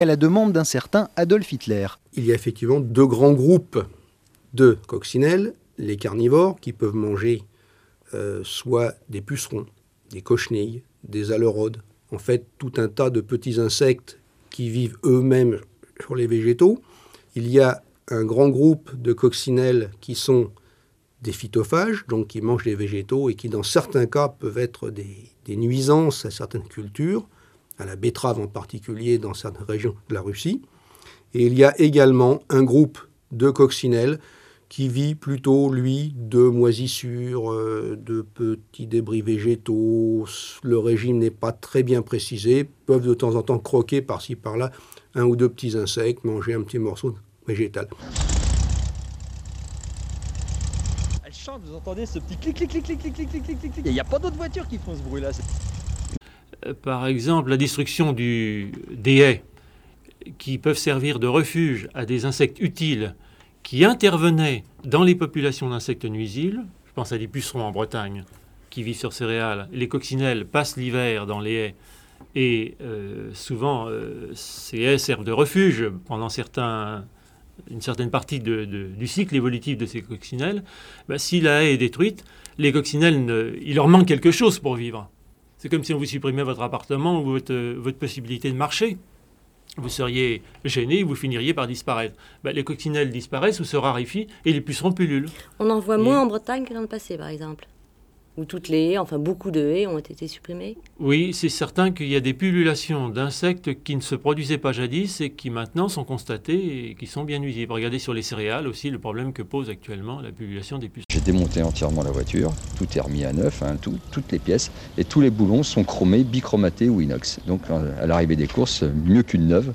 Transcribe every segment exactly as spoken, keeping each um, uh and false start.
à la demande d'un certain Adolf Hitler. Il y a effectivement deux grands groupes de coccinelles, les carnivores qui peuvent manger euh, soit des pucerons, des cochenilles, des alerodes, en fait tout un tas de petits insectes qui vivent eux-mêmes sur les végétaux. Il y a un grand groupe de coccinelles qui sont des phytophages, donc qui mangent des végétaux et qui dans certains cas peuvent être des, des nuisances à certaines cultures, à la betterave en particulier dans certaines régions de la Russie. Et il y a également un groupe de coccinelles qui vit plutôt, lui, de moisissures, euh, de petits débris végétaux. Le régime n'est pas très bien précisé, peuvent de temps en temps croquer par-ci par-là un ou deux petits insectes, manger un petit morceau végétal. Elle chante, vous entendez ce petit clic, clic, clic, clic, clic, clic, clic, clic, clic. Il n'y a pas d'autres voitures qui font ce bruit-là. Par exemple, la destruction du, des haies qui peuvent servir de refuge à des insectes utiles qui intervenaient dans les populations d'insectes nuisibles. Je pense à des pucerons en Bretagne qui vivent sur céréales. Les coccinelles passent l'hiver dans les haies et euh, souvent euh, ces haies servent de refuge pendant certains, une certaine partie de, de, du cycle évolutif de ces coccinelles. Ben, si la haie est détruite, les coccinelles, ne, il leur manque quelque chose pour vivre. C'est comme si on vous supprimait votre appartement ou votre, votre possibilité de marcher. Vous seriez gêné, vous finiriez par disparaître. Ben, les coccinelles disparaissent ou se raréfient et les pucerons pullulent. On en voit et... moins en Bretagne que dans le passé, par exemple. Où toutes les haies, enfin beaucoup de haies ont été supprimées. Oui, c'est certain qu'il y a des pullulations d'insectes qui ne se produisaient pas jadis et qui maintenant sont constatées et qui sont bien nuisibles. Regardez sur les céréales aussi le problème que pose actuellement la pullulation des pucerons. J'ai démonté entièrement la voiture, tout est remis à neuf, hein, tout, toutes les pièces, et tous les boulons sont chromés, bichromatés ou inox. Donc à l'arrivée des courses, mieux qu'une neuve.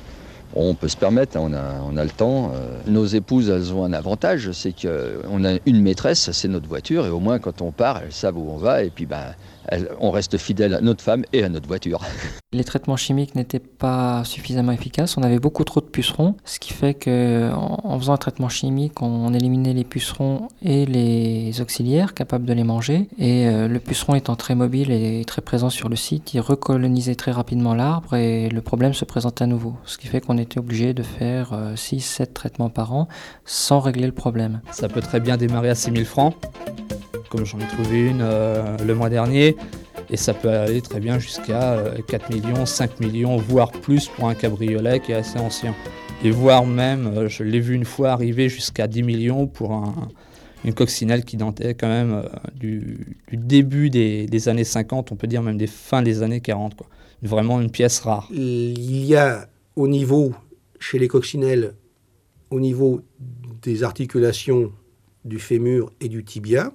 On peut se permettre, on a, on a le temps. Nos épouses, elles ont un avantage, c'est qu'on a une maîtresse, c'est notre voiture, et au moins quand on part, elles savent où on va, et puis ben, elles, on reste fidèle à notre femme et à notre voiture. Les traitements chimiques n'étaient pas suffisamment efficaces, on avait beaucoup trop de pucerons, ce qui fait qu'en en faisant un traitement chimique, on éliminait les pucerons et les auxiliaires capables de les manger, et euh, le puceron étant très mobile et très présent sur le site, il recolonisait très rapidement l'arbre, et le problème se présente à nouveau, ce qui fait qu'on était obligé de faire euh, six sept traitements par an sans régler le problème. Ça peut très bien démarrer à six mille francs, comme j'en ai trouvé une euh, le mois dernier, et ça peut aller très bien jusqu'à euh, quatre millions, cinq millions, voire plus pour un cabriolet qui est assez ancien. Et voire même, euh, je l'ai vu une fois arriver jusqu'à dix millions pour un, une coccinelle qui datait quand même euh, du, du début des, des années cinquante, on peut dire même des fins des années quarante, quoi. Vraiment une pièce rare. Il y a au niveau, chez les coccinelles, au niveau des articulations du fémur et du tibia,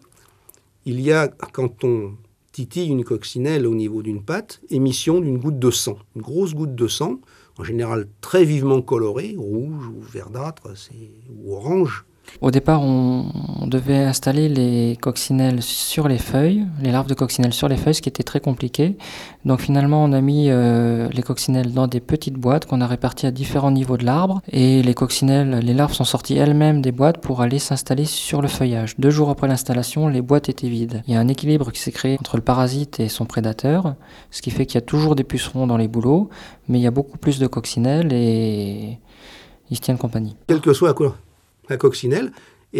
il y a, quand on titille une coccinelle au niveau d'une patte, émission d'une goutte de sang. Une grosse goutte de sang, en général très vivement colorée, rouge ou verdâtre ou orange. Au départ, on, on devait installer les coccinelles sur les feuilles, les larves de coccinelles sur les feuilles, ce qui était très compliqué. Donc finalement, on a mis euh, les coccinelles dans des petites boîtes qu'on a réparties à différents niveaux de l'arbre. Et les coccinelles, les larves sont sorties elles-mêmes des boîtes pour aller s'installer sur le feuillage. Deux jours après l'installation, les boîtes étaient vides. Il y a un équilibre qui s'est créé entre le parasite et son prédateur, ce qui fait qu'il y a toujours des pucerons dans les bouleaux, mais il y a beaucoup plus de coccinelles et ils se tiennent compagnie. Quel que soit quoi la coccinelle,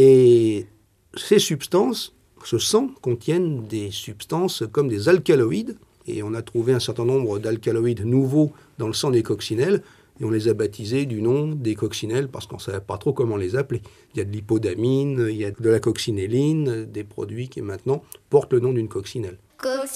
et ces substances, ce sang, contiennent des substances comme des alcaloïdes, et on a trouvé un certain nombre d'alcaloïdes nouveaux dans le sang des coccinelles, et on les a baptisés du nom des coccinelles, parce qu'on ne savait pas trop comment les appeler. Il y a de l'hypodamine, il y a de la coccinelline, des produits qui maintenant portent le nom d'une coccinelle.